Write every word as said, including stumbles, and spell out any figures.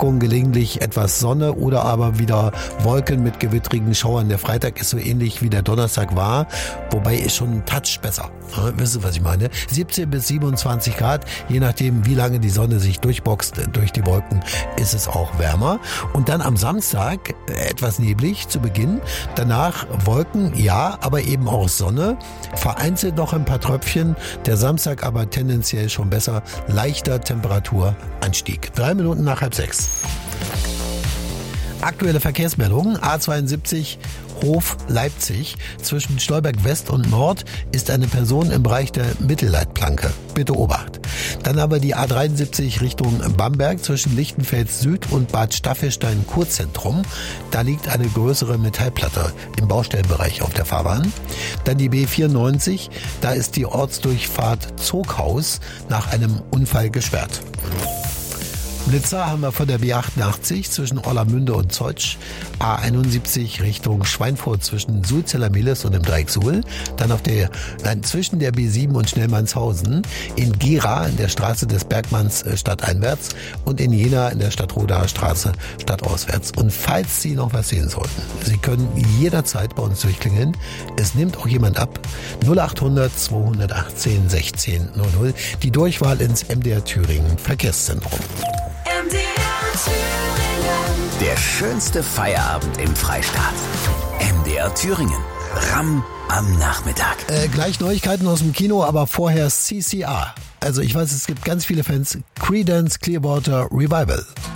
Bewölkung, gelegentlich etwas Sonne oder aber wieder Wolken mit gewittrigen Schauern. Der Freitag ist so ähnlich wie der Donnerstag war, wobei ist schon ein Touch besser. Ja, wisst ihr, was ich meine? siebzehn bis siebenundzwanzig Grad, je nachdem, wie lange die Sonne sich durchboxt durch die Wolken, ist es auch wärmer. Und dann am Samstag etwas neblig zu Beginn, danach Wolken, ja, aber eben auch Sonne, vereinzelt noch ein paar Tröpfchen, der Samstag aber tendenziell schon besser, leichter Temperaturanstieg. Drei Minuten nach halb sechs. Aktuelle Verkehrsmeldungen, A zweiundsiebzig Hof Leipzig. Zwischen Stolberg West und Nord ist eine Person im Bereich der Mittelleitplanke. Bitte Obacht. Dann aber die A dreiundsiebzig Richtung Bamberg zwischen Lichtenfels Süd und Bad Staffelstein Kurzentrum. Da liegt eine größere Metallplatte im Baustellenbereich auf der Fahrbahn. Dann die B vierundneunzig, da ist die Ortsdurchfahrt Zoghaus nach einem Unfall gesperrt. Blitzer haben wir von der B achtundachtzig zwischen Orlamünde und Zeutsch, A einundsiebzig Richtung Schweinfurt zwischen Sulzeller-Mehlis und dem Dreieck Suhl, dann auf der, nein, zwischen der B sieben und Schnellmannshausen, in Gera in der Straße des Bergmanns stadteinwärts und in Jena in der Stadtrodaer Straße stadtauswärts. Und falls Sie noch was sehen sollten, Sie können jederzeit bei uns durchklingeln. Es nimmt auch jemand ab. null achthundert zweihundertachtzehn sechzehn null null, die Durchwahl ins M D R Thüringen Verkehrszentrum. Der schönste Feierabend im Freistaat. M D R Thüringen. Ram am Nachmittag. Äh, gleich Neuigkeiten aus dem Kino, aber vorher C C R. Also ich weiß, es gibt ganz viele Fans. Creedence Clearwater Revival.